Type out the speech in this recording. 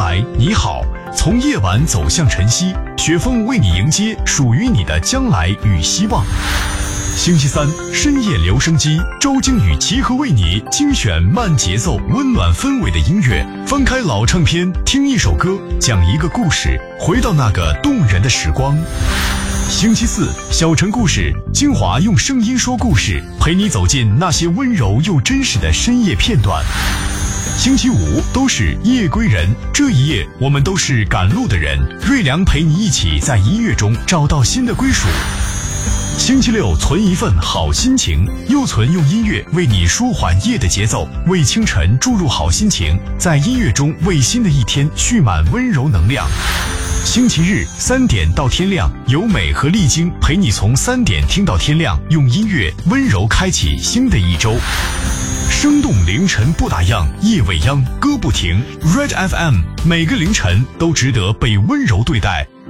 来你好，从夜晚走向晨曦，雪峰为你迎接属于你的将来与希望。星期三深夜留声机，周经与齐和为你精选慢节奏温暖氛围的音乐，翻开老唱片，听一首歌，讲一个故事，回到那个动人的时光。星期四小城故事，精华用声音说故事，陪你走进那些温柔又真实的深夜片段。星期五都是夜归人，这一夜我们都是赶路的人，瑞良陪你一起在音乐中找到新的归属。星期六存一份好心情，又存用音乐为你舒缓夜的节奏，为清晨注入好心情，在音乐中为新的一天蓄满温柔能量。星期日3点到天亮，由美和丽晶陪你从3点听到天亮，用音乐温柔开启新的一周。生动凌晨不打烊，夜未央歌不停。Red FM 每个凌晨都值得被温柔对待，